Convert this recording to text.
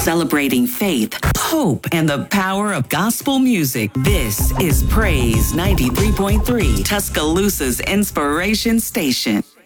celebrating faith, hope, and the power of gospel music. This is Praise 93.3, Tuscaloosa's inspiration station.